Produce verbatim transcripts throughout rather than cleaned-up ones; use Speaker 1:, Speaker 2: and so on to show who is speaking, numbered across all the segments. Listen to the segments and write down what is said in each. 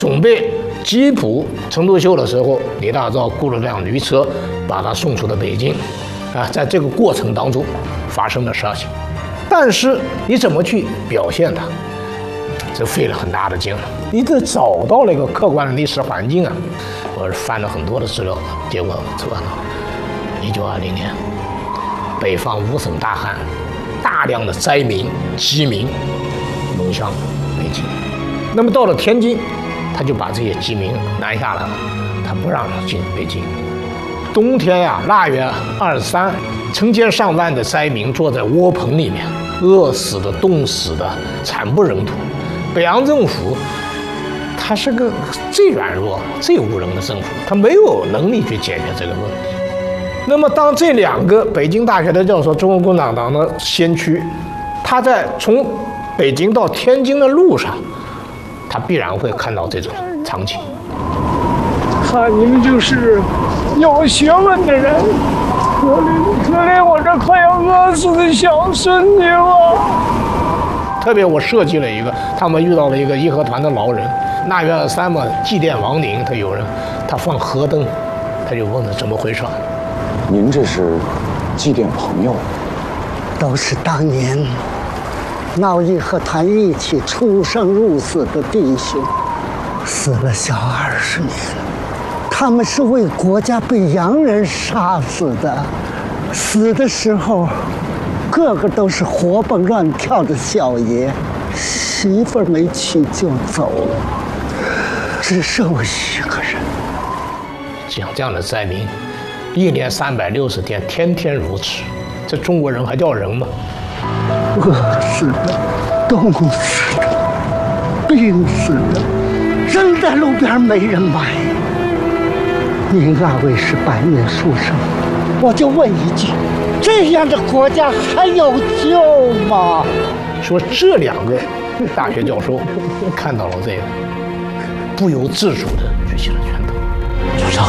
Speaker 1: 准备缉捕陈独秀的时候，李大钊雇了辆驴车，把他送出了北京。啊，在这个过程当中发生的事情，但是你怎么去表现它，这费了很大的劲了。你得找到了一个客观的历史环境啊。我是翻了很多的资料，结果测到一九二零年，北方五省大旱，大量的灾民饥民涌向北京。那么到了天津，他就把这些饥民拦下来了，他不让他进北京。冬天呀、啊，腊月二十三，成千上万的灾民坐在窝棚里面，饿死的、冻死的，惨不忍睹。北洋政府，它是个最软弱、最无能的政府，它没有能力去解决这个问题。那么，当这两个北京大学的教授、中国共产党的先驱，他在从北京到天津的路上，他必然会看到这种场景。
Speaker 2: 看你们就是有学问的人，可怜可怜我这快要饿死的小孙女了。
Speaker 1: 特别我设计了一个，他们遇到了一个义和团的老人，腊月二十三嘛，祭奠亡灵，他有人他放河灯，他就问他怎么回事。
Speaker 3: 您这是祭奠朋友？
Speaker 4: 都是当年闹义和团一起出生入死的弟兄，死了小二十年。他们是为国家被洋人杀死的，死的时候，个个都是活蹦乱跳的小爷，媳妇儿没娶就走了，只剩我一个人。
Speaker 1: 像这样的灾民，一年三百六十天，天天如此，这中国人还叫人吗？
Speaker 4: 饿死的，冻死的，病死的，扔在路边没人买。您二位是白面书生，我就问一句：这样的国家还有救吗？
Speaker 1: 说这两个大学教授看到了这个，不由自主地举起了拳头。
Speaker 5: 主张，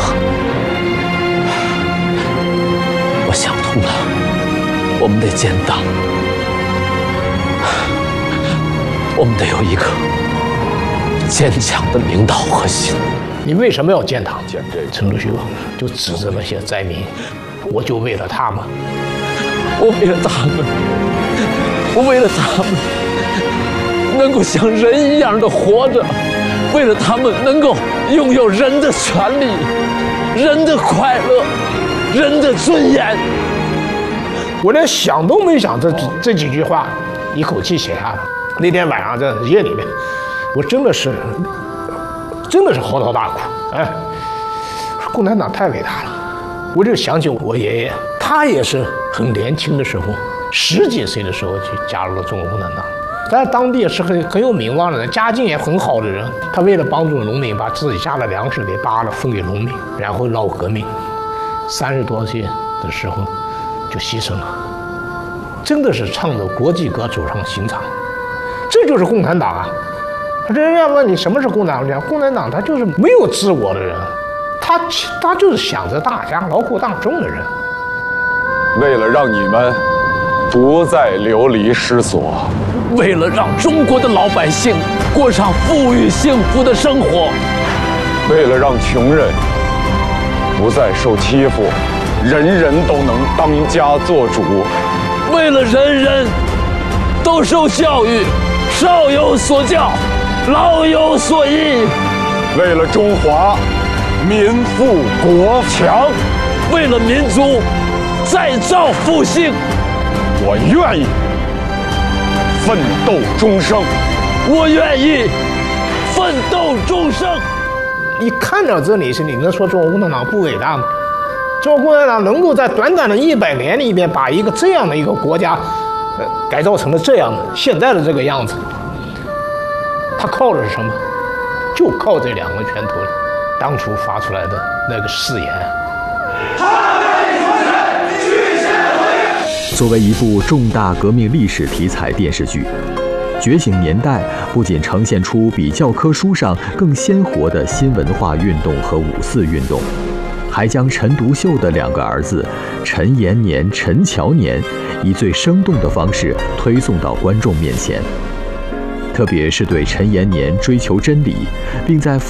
Speaker 5: 我想通了，我们得建党，我们得有一个坚强的领导核心。
Speaker 1: 你为什么要建党？陈独秀就指着那些灾民，我就为了他们，
Speaker 5: 我为了他们，我为了他们能够像人一样的活着，为了他们能够拥有人的权利、人的快乐、人的尊严。
Speaker 1: 我连想都没想，这这几句话一口气写下来。那天晚上在夜里面，我真的是。真的是嚎啕大哭，哎，共产党太伟大了。我就想起我爷爷，他也是很年轻的时候，十几岁的时候就加入了中国共产党，在当地也是很很有名望的人，家境也很好的人。他为了帮助农民，把自己家的粮食给扒了分给农民，然后闹革命，三十多岁的时候就牺牲了。真的是唱着国际歌走上刑场，这就是共产党啊！人家问你什么是共产党？共产党他就是没有自我的人，他他就是想着大家、劳苦大众的人。
Speaker 3: 为了让你们不再流离失所，
Speaker 5: 为了让中国的老百姓过上富裕幸福的生活，
Speaker 3: 为了让穷人不再受欺负，人人都能当家做主，
Speaker 5: 为了人人都受教育，少有所教，老有所依，
Speaker 3: 为了中华民富国强，
Speaker 5: 为了民族再造复兴，
Speaker 3: 我愿意奋斗终生。
Speaker 5: 我愿意奋斗终生。
Speaker 1: 你看到这里是你能说中国共产党不伟大吗？中国共产党能够在短短的一百年里面把一个这样的一个国家，呃，改造成了这样的现在的这个样子，他靠的是什么？就靠这两个拳头里当初发出来的那个誓言。
Speaker 6: 作为一部重大革命历史题材电视剧，《觉醒年代》不仅呈现出比教科书上更鲜活的新文化运动和五四运动，还将陈独秀的两个儿子陈延年、陈乔年以最生动的方式推送到观众面前。特别是对陈延年追求真理，并在